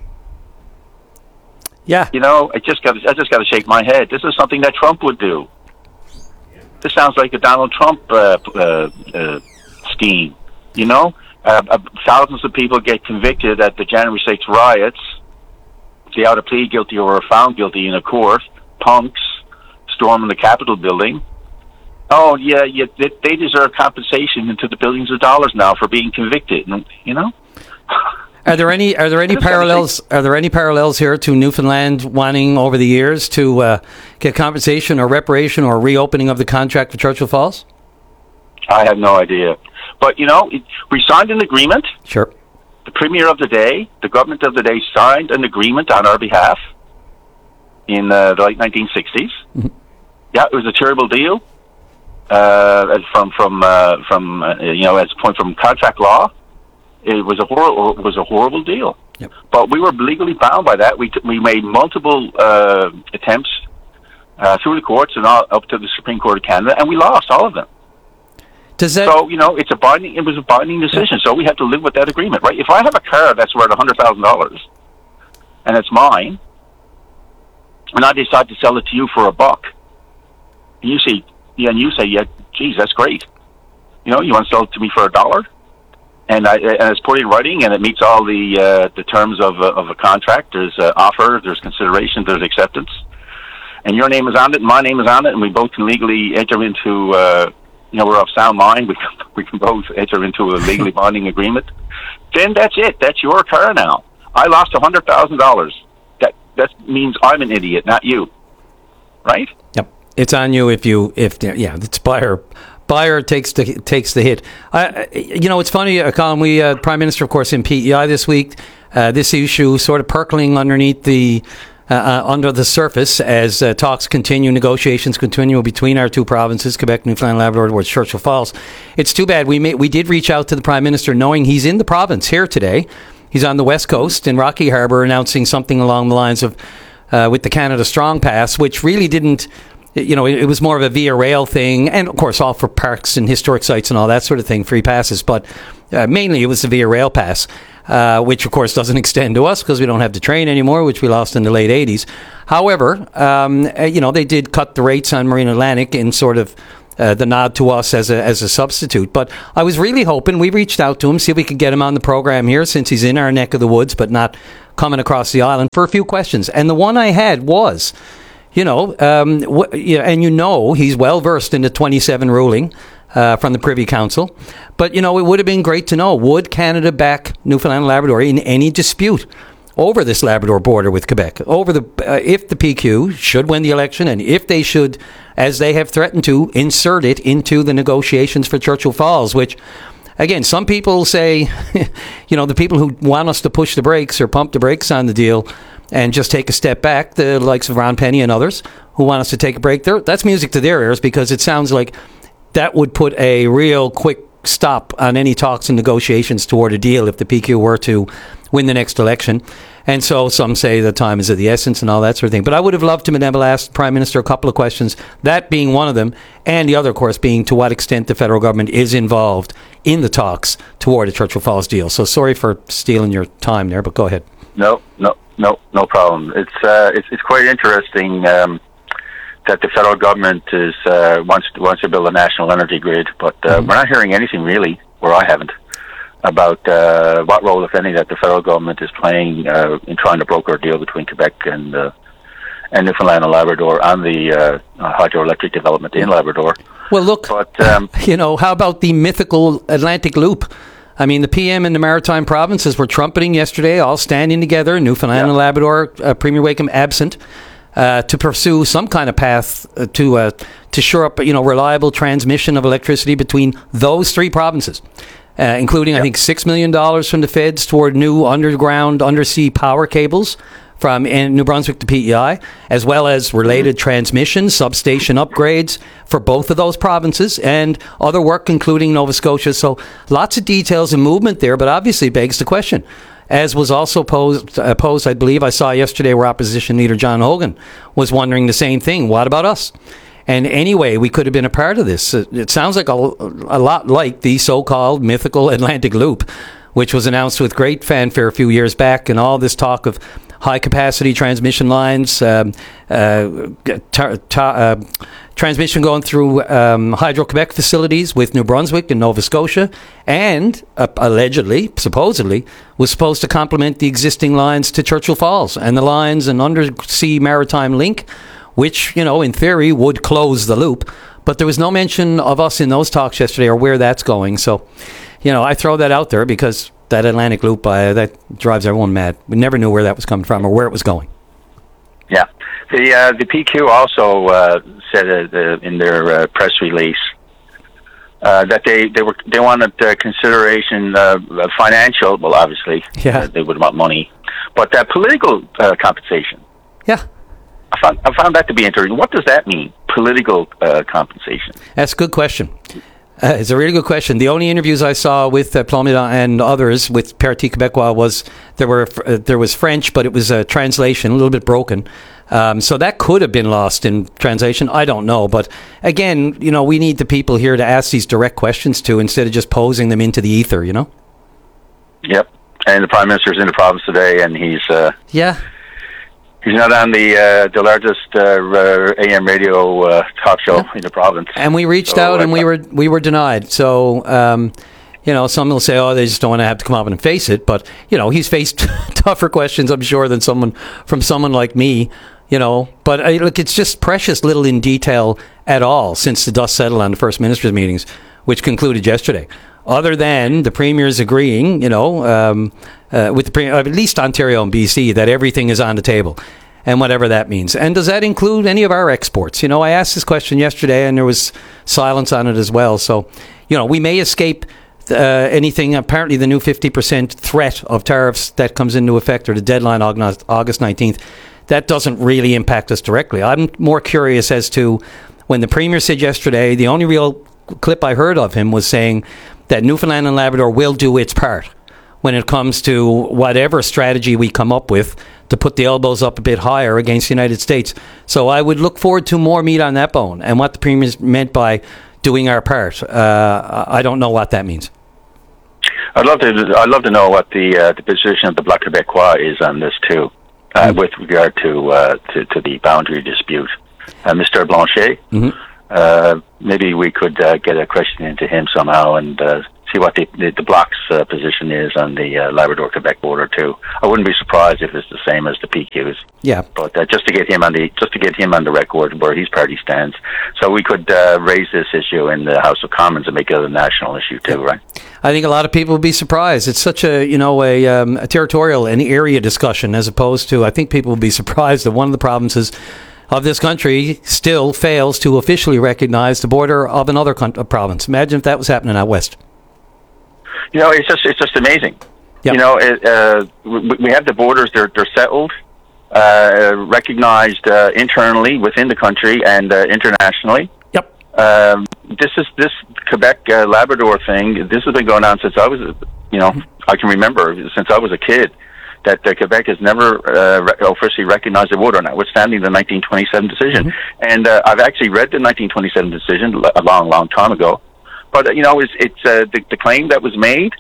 Yeah. You know, I just got I just got to shake my head. This is something that Trump would do. This sounds like a Donald Trump uh, uh, uh, scheme. You know, uh, uh, thousands of people get convicted at the January sixth riots. They either plead guilty or are found guilty in a court. Punks storming the Capitol building. Oh, yeah, yeah, they, they deserve compensation into the billions of dollars now for being convicted, you know? Are there any are there any parallels are there any parallels here to Newfoundland wanting over the years to uh, get compensation or reparation or reopening of the contract with Churchill Falls? I have no idea. But, you know, it, we signed an agreement. Sure. The Premier of the day, the government of the day signed an agreement on our behalf in uh, the late nineteen sixties. Mm-hmm. Yeah, it was a terrible deal. Uh, from from uh, from uh, you know, as a point from contract law, it was a hor- it was a horrible deal. Yep. But we were legally bound by that. We t- we made multiple uh, attempts uh, through the courts and all, up to the Supreme Court of Canada, and we lost all of them. Does that? So you know, it's a binding. It was a binding decision. Yeah. So we have to live with that agreement, right? If I have a car that's worth a hundred thousand dollars, and it's mine, and I decide to sell it to you for a buck, and you see. Yeah, and you say, yeah, geez, that's great. You know, you want to sell it to me for a dollar? And, I, and it's put in writing, and it meets all the uh, the terms of a, of a contract. There's uh, offer, there's consideration, there's acceptance. And your name is on it, and my name is on it, and we both can legally enter into, uh, you know, we're of sound mind. We can, we can both enter into a legally binding agreement. Then that's it. That's your car now. I lost one hundred thousand dollars. That that means I'm an idiot, not you. Right? Yep. It's on you if you if yeah. It's buyer buyer takes the takes the hit. Uh, you know, it's funny, uh, Colin. We uh, Prime Minister, of course, in P E I this week. Uh, this issue sort of percolating underneath the uh, uh, under the surface as uh, talks continue, negotiations continue between our two provinces, Quebec, Newfoundland, Labrador, towards Churchill Falls. It's too bad we may, we did reach out to the Prime Minister, knowing he's in the province here today. He's on the West Coast in Rocky Harbour, announcing something along the lines of uh, with the Canada Strong Pass, which really didn't. You know, it was more of a via rail thing, and of course, all for parks and historic sites and all that sort of thing, free passes. But uh, mainly, it was the via rail pass. uh, which of course doesn't extend to us because we don't have the train anymore, which we lost in the late eighties. However, um, you know, they did cut the rates on Marine Atlantic in sort of uh, the nod to us as a as a substitute. But I was really hoping, we reached out to him, see if we could get him on the program here since he's in our neck of the woods, but not coming across the island, for a few questions. And the one I had was, you know, um, wh- yeah, and you know he's well versed in the twenty-seven ruling uh, from the Privy Council. But, you know, it would have been great to know, would Canada back Newfoundland and Labrador in any dispute over this Labrador border with Quebec, over the uh, if the P Q should win the election, and if they should, as they have threatened to, insert it into the negotiations for Churchill Falls, which, again, some people say, you know, the people who want us to push the brakes or pump the brakes on the deal and just take a step back, the likes of Ron Penny and others who want us to take a break, there, that's music to their ears, because it sounds like that would put a real quick stop on any talks and negotiations toward a deal if the P Q were to win the next election. And so some say the time is of the essence and all that sort of thing. But I would have loved to have asked the Prime Minister a couple of questions, that being one of them, and the other, of course, being to what extent the federal government is involved in the talks toward a Churchill Falls deal. So sorry for stealing your time there, but go ahead. No, no, no, no problem. It's uh, it's, it's quite interesting um, that the federal government is uh, wants to, wants to build a national energy grid, but uh, mm-hmm. we're not hearing anything really, or I haven't, about uh, what role, if any, that the federal government is playing uh, in trying to broker a deal between Quebec and uh, and Newfoundland and Labrador on the uh, hydroelectric development in Labrador. Well, look, but, um, you know, how about the mythical Atlantic Loop? I mean, the P M and the Maritime Provinces were trumpeting yesterday, all standing together, Newfoundland yeah. and Labrador, uh, Premier Wakeham absent, uh, to pursue some kind of path uh, to uh, to shore up, you know, reliable transmission of electricity between those three provinces. Uh, including, yep. I think, six million dollars from the feds toward new underground, undersea power cables from in New Brunswick to P E I, as well as related mm-hmm. transmission, substation upgrades for both of those provinces, and other work, including Nova Scotia. So lots of details and movement there, but obviously begs the question, as was also posed, uh, posed, I believe I saw yesterday, where Opposition Leader John Hogan was wondering the same thing. What about us? And anyway, we could have been a part of this. It sounds like a, a lot like the so-called mythical Atlantic Loop, which was announced with great fanfare a few years back, and all this talk of high-capacity transmission lines, um, uh, tar, tar, uh, transmission going through um, Hydro-Quebec facilities with New Brunswick and Nova Scotia, and uh, allegedly, supposedly, was supposed to complement the existing lines to Churchill Falls, and the lines and undersea maritime link, which, you know, in theory would close the loop. But there was no mention of us in those talks yesterday or where that's going. So, you know, I throw that out there because that Atlantic Loop, uh, that drives everyone mad. We never knew where that was coming from or where it was going. Yeah. The uh, the P Q also uh, said uh, the, in their uh, press release uh, that they, they were they wanted uh, consideration uh, financial, well, obviously, yeah. uh, they would want money, but uh, political uh, compensation. Yeah. I found, I found that to be interesting. What does that mean, political uh, compensation? That's a good question. Uh, it's a really good question. The only interviews I saw with uh, Plomida and others with Parti Québécois was there were uh, there was French, but it was a translation, a little bit broken. Um, so that could have been lost in translation. I don't know. But again, you know, we need the people here to ask these direct questions to instead of just posing them into the ether, you know? Yep. And the Prime Minister's in the province today, and he's... Uh, yeah. He's not on the uh, the largest uh, A M radio uh, talk show yeah. in the province. And we reached so, out, and uh, we were we were denied. So, um, you know, some will say, oh, they just don't want to have to come up and face it. But, you know, he's faced tougher questions, I'm sure, than someone from someone like me, you know. But, uh, look, it's just precious little in detail at all since the dust settled on the First Ministers' meetings, which concluded yesterday. Other than the Premier's agreeing, you know, um, uh, with the pre- uh, at least Ontario and B C, that everything is on the table, and whatever that means. And does that include any of our exports? You know, I asked this question yesterday, and there was silence on it as well. So, you know, we may escape uh, anything. Apparently, the new fifty percent threat of tariffs that comes into effect, or the deadline August, August nineteenth, that doesn't really impact us directly. I'm more curious as to when the Premier said yesterday, the only real clip I heard of him was saying that Newfoundland and Labrador will do its part when it comes to whatever strategy we come up with to put the elbows up a bit higher against the United States. So I would look forward to more meat on that bone. And what the Premier meant by doing our part, uh, I don't know what that means. I'd love to. I'd love to know what the uh, the position of the Bloc Québécois is on this too, uh, mm-hmm. with regard to, uh, to to the boundary dispute. Uh, Mister Blanchet, mm-hmm. uh, maybe we could uh, get a question into him somehow and uh, see what the the, the Bloc's uh, position is on the uh, Labrador-Quebec border too. I wouldn't be surprised if it's the same as the P Q's. Yeah, but uh, just to get him on the just to get him on the record where his party stands, so we could uh, raise this issue in the House of Commons and make it a national issue too, right? I think a lot of people would be surprised. It's such a you know a, um, a territorial and area discussion as opposed to. I think people would be surprised that one of the provinces of this country still fails to officially recognize the border of another con- province. Imagine if that was happening out west. You know, it's just it's just amazing. Yep. You know, it, uh, we, we have the borders; they're they're settled, uh, recognized uh, internally within the country and uh, internationally. Yep. Um, this is this Quebec uh, Labrador thing. This has been going on since I was, you know, mm-hmm. I can remember since I was a kid that uh, Quebec has never uh, re- officially recognized the border, notwithstanding the nineteen twenty-seven decision. Mm-hmm. And uh, I've actually read the nineteen twenty-seven decision a long, long time ago. But, uh, you know, it's, it's uh, the, the claim that was made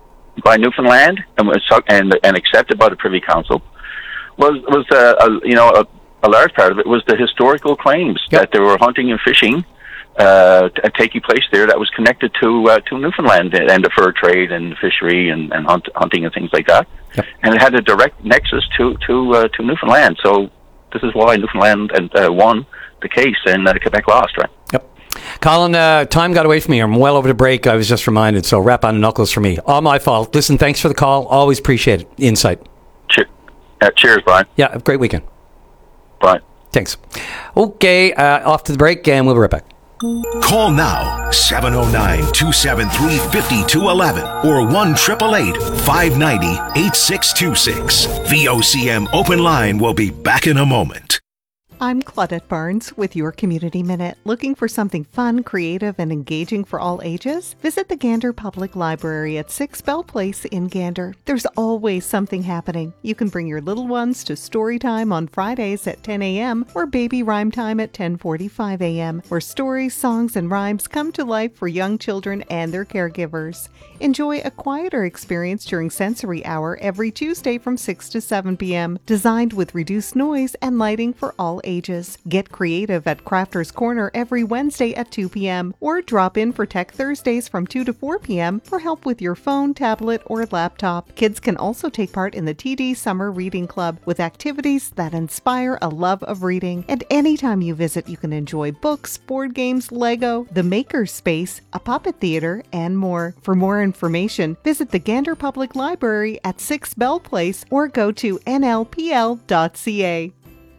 by Newfoundland and was and, and accepted by the Privy Council was, was uh, a, you know, a, a large part of it was the historical claims yep. that there were hunting and fishing uh, t- taking place there that was connected to uh, to Newfoundland and the fur trade and fishery and, and hunt, hunting and things like that. Yep. And it had a direct nexus to, to, uh, to Newfoundland. So this is why Newfoundland and, uh, won the case and uh, Quebec lost, right? Yep. Colin, uh, time got away from me. I'm well over the break. I was just reminded, so wrap on the knuckles for me. All my fault. Listen, thanks for the call. Always appreciate it. Insight. Cheers, uh, cheers Brian. Yeah, have a great weekend. Bye. Thanks. Okay, uh, off to the break, and we'll be right back. Call now, seven oh nine, two seven three, five two one one or one eight eight eight, five nine zero, eight six two six. V O C M Open Line will be back in a moment. I'm Claudette Barnes with your Community Minute. Looking for something fun, creative, and engaging for all ages? Visit the Gander Public Library at six Bell Place in Gander. There's always something happening. You can bring your little ones to story time on Fridays at ten a.m. or baby rhyme time at ten forty-five a.m., where stories, songs, and rhymes come to life for young children and their caregivers. Enjoy a quieter experience during Sensory Hour every Tuesday from six to seven p.m., designed with reduced noise and lighting for all ages. Ages. Get creative at Crafter's Corner every Wednesday at two p.m. or drop in for Tech Thursdays from two to four p.m. for help with your phone, tablet, or laptop. Kids can also take part in the T D Summer Reading Club with activities that inspire a love of reading. And anytime you visit, you can enjoy books, board games, Lego, the Maker Space, a puppet theater, and more. For more information, visit the Gander Public Library at six Bell Place or go to N L P L dot C A.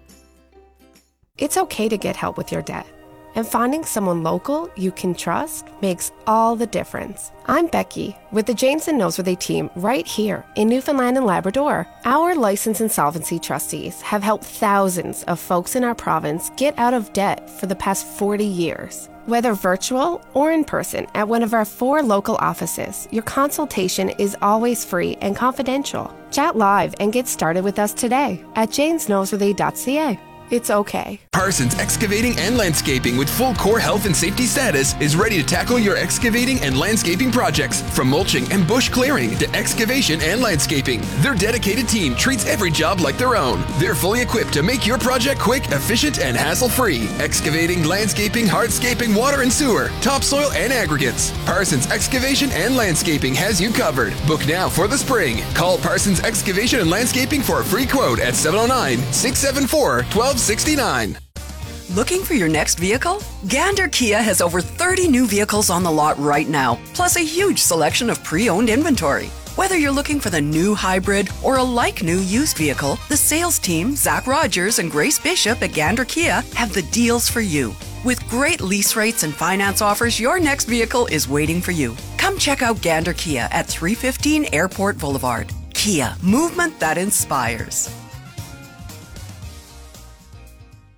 It's okay to get help with your debt, and finding someone local you can trust makes all the difference. I'm Becky with the James and Noseworthy team right here in Newfoundland and Labrador. Our licensed insolvency trustees have helped thousands of folks in our province get out of debt for the past forty years. Whether virtual or in person at one of our four local offices, your consultation is always free and confidential. Chat live and get started with us today at james noseworthy dot c a. It's okay. Parsons Excavating and Landscaping with full core health and safety status is ready to tackle your excavating and landscaping projects. From mulching and bush clearing to excavation and landscaping, their dedicated team treats every job like their own. They're fully equipped to make your project quick, efficient, and hassle-free. Excavating, landscaping, hardscaping, water and sewer, topsoil, and aggregates. Parsons Excavation and Landscaping has you covered. Book now for the spring. Call Parsons Excavation and Landscaping for a free quote at seven oh nine, six seven four, one two sixty-nine. Looking for your next vehicle? Gander Kia has over thirty new vehicles on the lot right now, plus a huge selection of pre-owned inventory. Whether you're looking for the new hybrid or a like-new used vehicle, the sales team, Zach Rogers and Grace Bishop at Gander Kia, have the deals for you. With great lease rates and finance offers, your next vehicle is waiting for you. Come check out Gander Kia at three fifteen Airport Boulevard. Kia, movement that inspires.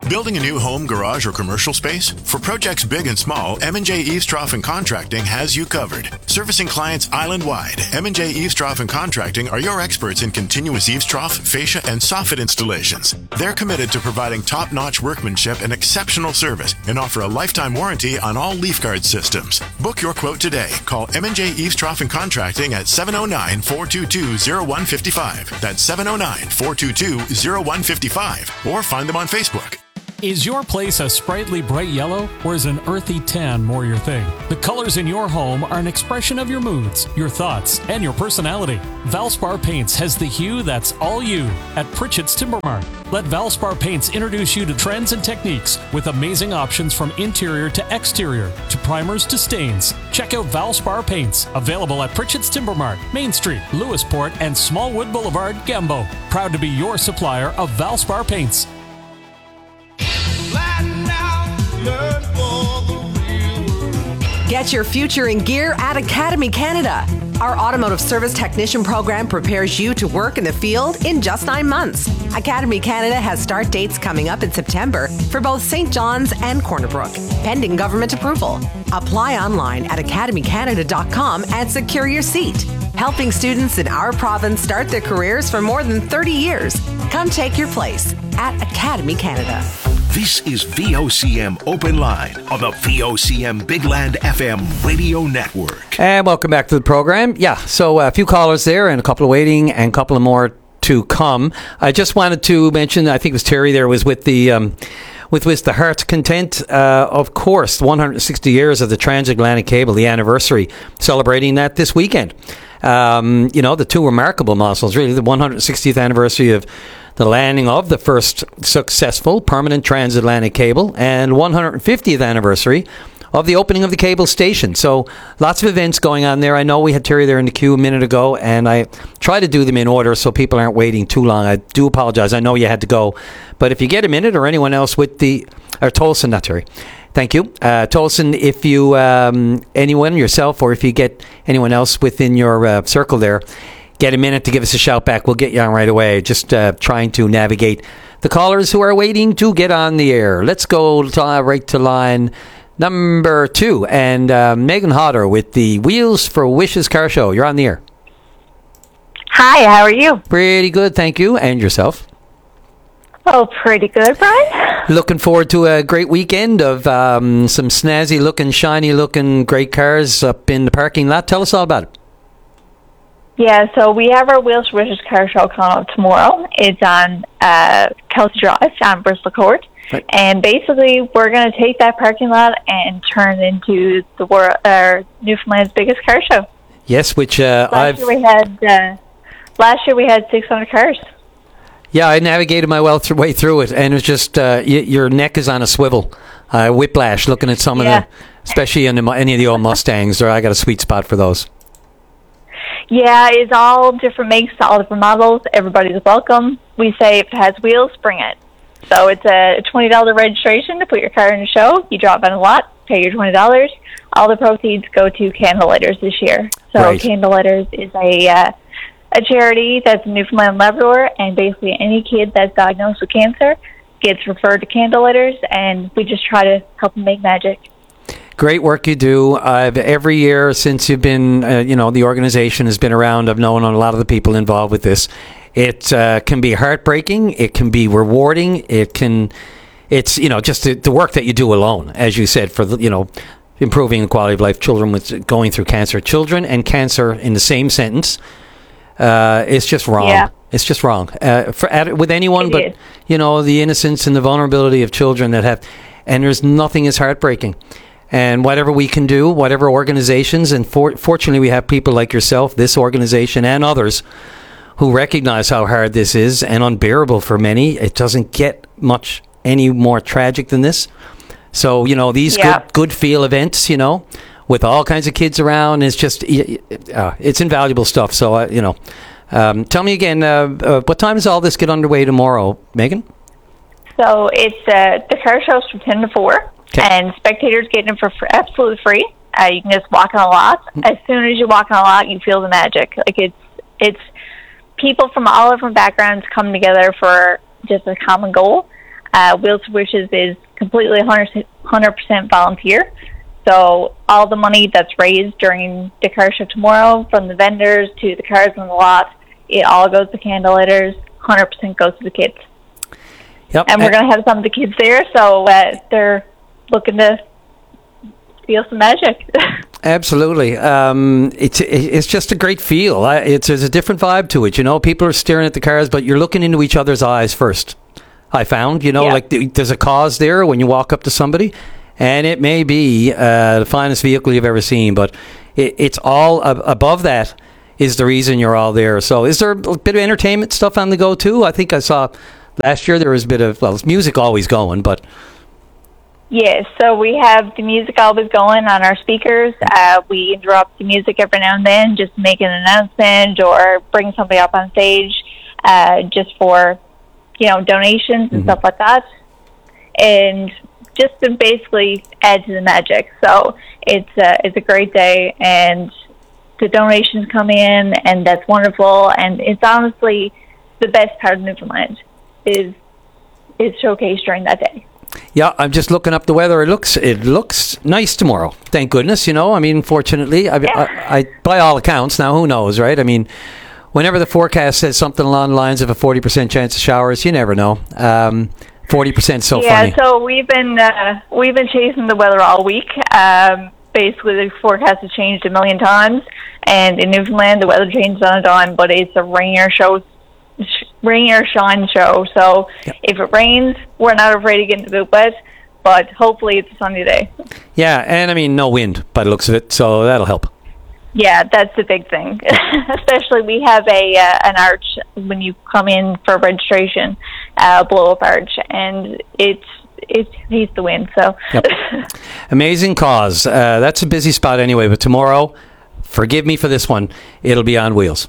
Building a new home, garage, or commercial space? For projects big and small, M and J Eavestrough and Contracting has you covered. Servicing clients island-wide, M and J Eavestrough and Contracting are your experts in continuous eavestrough, fascia, and soffit installations. They're committed to providing top-notch workmanship and exceptional service and offer a lifetime warranty on all leaf guard systems. Book your quote today. Call M and J Eavestrough and Contracting at seven oh nine, four two two, oh one five five. That's seven oh nine, four two two, oh one five five. Or find them on Facebook. Is your place a sprightly bright yellow, or is an earthy tan more your thing? The colors in your home are an expression of your moods, your thoughts, and your personality. Valspar Paints has the hue that's all you at Pritchett's Timber Mart. Let Valspar Paints introduce you to trends and techniques with amazing options from interior to exterior, to primers to stains. Check out Valspar Paints, available at Pritchett's Timber Mart, Main Street, Lewisport, and Smallwood Boulevard, Gambo. Proud to be your supplier of Valspar Paints. Get your future in gear at Academy Canada. Our automotive service technician program prepares you to work in the field in just nine months. Academy Canada has start dates coming up in September for both Saint John's and Corner Brook, pending government approval. Apply online at academy canada dot com and secure your seat. Helping students in our province start their careers for more than thirty years. Come take your place at Academy Canada. This is V O C M Open Line on the V O C M Big Land F M radio network. And welcome back to the program. Yeah, so a few callers there and a couple of waiting and a couple of more to come. I just wanted to mention, I think it was Terry there, was with the... Um, With, with the heart content, uh, of course, one hundred sixty years of the transatlantic cable, the anniversary, celebrating that this weekend. Um, you know, the two remarkable milestones, really, the one hundred sixtieth anniversary of the landing of the first successful permanent transatlantic cable, and one hundred fiftieth anniversary of the opening of the cable station. So lots of events going on there. I know we had Terry there in the queue a minute ago, and I try to do them in order so people aren't waiting too long. I do apologize. I know you had to go. But if you get a minute, or anyone else with the... Or Tolson, not Terry. Thank you. Uh, Tolson, if you... Um, anyone, yourself, or if you get anyone else within your uh, circle there, get a minute to give us a shout back. We'll get you on right away. Just uh, trying to navigate the callers who are waiting to get on the air. Let's go to, uh, right to line... Number two, and uh, Megan Hodder with the Wheels for Wishes car show. You're on the air. Hi, how are you? Pretty good, thank you. And yourself? Oh, pretty good, Brian. Looking forward to a great weekend of um, some snazzy-looking, shiny-looking great cars up in the parking lot. Tell us all about it. Yeah, so we have our Wheels for Wishes car show coming up tomorrow. It's on uh, Kelsey Drive on Bristol Court. Right. And basically, we're going to take that parking lot and turn it into the world, uh, Newfoundland's biggest car show. Yes, which uh, last I've... Year we had, uh, last year we had six hundred cars. Yeah, I navigated my well th- way through it, and it's just, uh, y- your neck is on a swivel. Uh, whiplash, looking at some yeah. of the, especially in the, any of the old Mustangs, or I got a sweet spot for those. Yeah, it's all different makes, all different models. Everybody's welcome. We say if it has wheels, bring it. So it's a twenty dollars registration to put your car in the show. You drop on a lot, pay your twenty dollars. All the proceeds go to Candlelighters this year. So right. Candlelighters is a uh, a charity that's in Newfoundland and Labrador, and basically any kid that's diagnosed with cancer gets referred to Candlelighters, and we just try to help them make magic. Great work you do. I've every year since you've been, uh, you know, the organization has been around. I've known a lot of the people involved with this. It uh, can be heartbreaking. It can be rewarding. It can, it's, you know, just the, the work that you do alone, as you said, for, the, you know, improving the quality of life, children with going through cancer. Children and cancer in the same sentence, uh, it's just wrong. Yeah. It's just wrong. Uh, for, at, with anyone, it but, is. You know, the innocence and the vulnerability of children that have, and there's nothing as heartbreaking. And whatever we can do, whatever organizations, and for, fortunately we have people like yourself, this organization and others, who recognize how hard this is and unbearable for many. It doesn't get much any more tragic than this. So, you know, these yeah. good, good feel events, you know, with all kinds of kids around, it's just, uh, it's invaluable stuff. So, uh, you know, um, tell me again, uh, uh, what time does all this get underway tomorrow, Megan? So it's, uh, the car show's from ten to four, okay. And spectators get in for free, absolutely free. Uh, you can just walk on a lot. Mm-hmm. As soon as you walk on a lot, you feel the magic. Like it's, it's, people from all different backgrounds come together for just a common goal. Uh, Wheels for Wishes is completely one hundred percent volunteer. So all the money that's raised during the car show tomorrow, from the vendors to the cars on the lot, it all goes to candle lighters. one hundred percent goes to the kids. Yep. And we're going to have some of the kids there, so uh, they're looking to feel some magic. Absolutely. Um, it's it's just a great feel. I, it's there's a different vibe to it. You know, people are staring at the cars, but you're looking into each other's eyes first. I found, you know, yeah. like th- there's a cause there when you walk up to somebody, and it may be uh, the finest vehicle you've ever seen, but it, it's all ab- above that is the reason you're all there. So is there a bit of entertainment stuff on the go too? I think I saw last year there was a bit of, well, music always going, but... Yes, so we have the music always going on our speakers. Uh, we interrupt the music every now and then, just to make an announcement or bring somebody up on stage uh, just for, you know, donations and mm-hmm. stuff like that. And just to basically add to the magic. So it's a, it's a great day, and the donations come in, and that's wonderful. And it's honestly the best part of Newfoundland is is showcased during that day. Yeah, I'm just looking up the weather. It looks it looks nice tomorrow. Thank goodness. You know, I mean, fortunately, I, yeah. I, I by all accounts. Now, who knows, right? I mean, whenever the forecast says something along the lines of a forty percent chance of showers, you never know. Um, forty percent so yeah, funny. Yeah, so we've been uh, we've been chasing the weather all week. Um, basically, the forecast has changed a million times, and in Newfoundland, the weather changes on a dime. But it's a rain or show. rain or shine show, so yep. if it rains, we're not afraid to get into the boot wet, but hopefully it's a sunny day. Yeah, and I mean, no wind by the looks of it, so that'll help. Yeah, that's the big thing. Especially we have a uh, an arch when you come in for registration, uh, blow-up arch, and it's it hates the wind, so. Yep. Amazing cause. Uh, that's a busy spot anyway, but tomorrow, forgive me for this one, it'll be on wheels.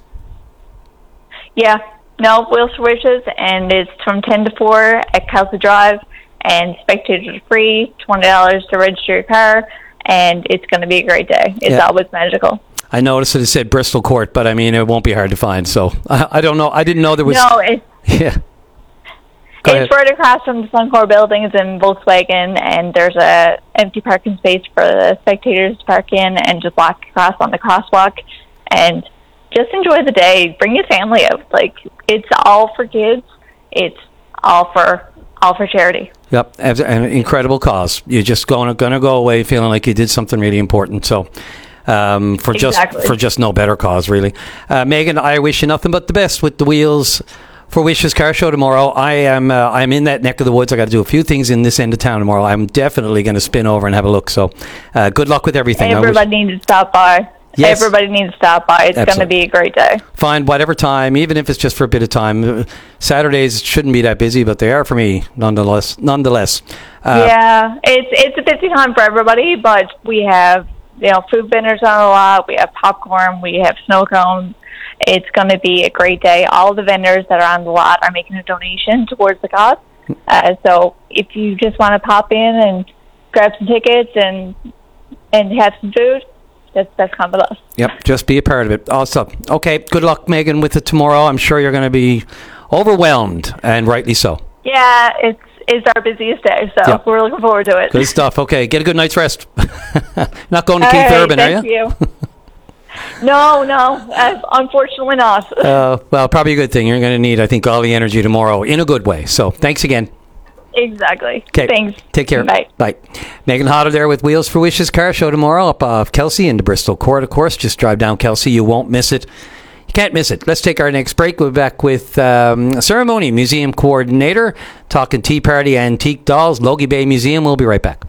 Yeah. No, Wheels for Wishes, and it's from ten to four at Kelsey Drive, and spectators are free, twenty dollars to register your car, and it's going to be a great day. It's yeah. always magical. I noticed that it said Bristol Court, but I mean, it won't be hard to find, so I, I don't know. I didn't know there was... No, it's, yeah. Go it's ahead. Right across from the Suncor buildings and Volkswagen, and there's a empty parking space for the spectators to park in and just walk across on the crosswalk, and just enjoy the day. Bring your family out. Like, it's all for kids. It's all for all for charity. Yep, an incredible cause. You're just going going to go away feeling like you did something really important. So, um, for exactly. just for just no better cause, really. Uh, Megan, I wish you nothing but the best with the Wheels for Wishes car show tomorrow. I am uh, I'm in that neck of the woods. I got to do a few things in this end of town tomorrow. I'm definitely going to spin over and have a look. So, uh, good luck with everything. Everybody needs to stop by. Yes. Everybody needs to stop by. It's going to be a great day. Find whatever time, even if it's just for a bit of time. Saturdays shouldn't be that busy, but they are for me, nonetheless. Nonetheless, uh, yeah, it's it's a busy time for everybody, but we have you know food vendors on a lot. We have popcorn. We have snow cones. It's going to be a great day. All the vendors that are on the lot are making a donation towards the cause. Uh, so if you just want to pop in and grab some tickets and and have some food, That's that's come with us. Yep, just be a part of it. Awesome. Okay, good luck, Megan, with it tomorrow. I'm sure you're going to be overwhelmed, and rightly so. Yeah, it's it's our busiest day, so yep. we're looking forward to it. Good stuff. Okay, get a good night's rest. Not going to All Keith right, Urban, thank are you? you. No, no, uh, unfortunately not. uh, well, probably a good thing. You're going to need, I think, all the energy tomorrow in a good way. So thanks again. Exactly. Okay. Thanks. Take care. Bye. Bye. Megan Hodder there with Wheels for Wishes car show tomorrow up off Kelsey into Bristol Court, of course. Just drive down Kelsey. You won't miss it. You can't miss it. Let's take our next break. We'll be back with um, Ceremony Museum Coordinator talking Tea Party Antique Dolls, Logie Bay Museum. We'll be right back.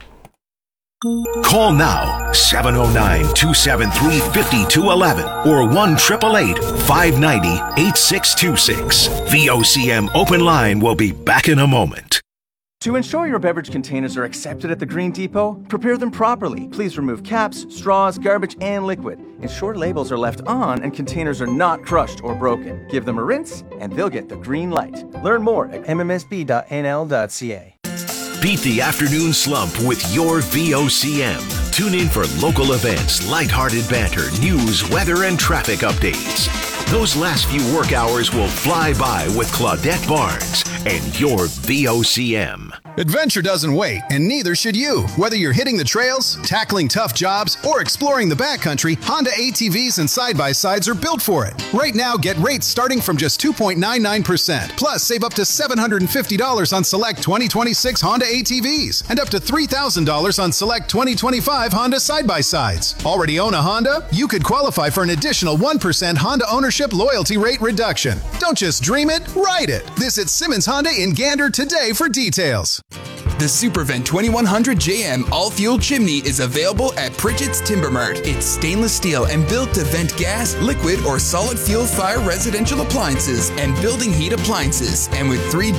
Call now, seven oh nine, two seven three, five two one one or one eight eight eight, five nine zero, eight six two six. V O C M Open Line will be back in a moment. To ensure your beverage containers are accepted at the Green Depot, prepare them properly. Please remove caps, straws, garbage, and liquid. Ensure labels are left on and containers are not crushed or broken. Give them a rinse, and they'll get the green light. Learn more at m m s b dot n l dot c a. Beat the afternoon slump with your V O C M. Tune in for local events, lighthearted banter, news, weather, and traffic updates. Those last few work hours will fly by with Claudette Barnes and your V O C M. Adventure doesn't wait, and neither should you. Whether you're hitting the trails, tackling tough jobs, or exploring the backcountry, Honda A T Vs and side-by-sides are built for it. Right now, get rates starting from just two point nine nine percent. Plus, save up to seven hundred fifty dollars on select twenty twenty-six Honda A T Vs and up to three thousand dollars on select twenty twenty-five Honda side-by-sides. Already own a Honda? You could qualify for an additional one percent Honda ownership loyalty rate reduction. Don't just dream it, ride it. Visit Simmons Honda in Gander today for details. The Supervent twenty-one hundred J M all-fuel chimney is available at Pritchett's Timber Mart. It's stainless steel and built to vent gas, liquid, or solid fuel fire residential appliances and building heat appliances. And with three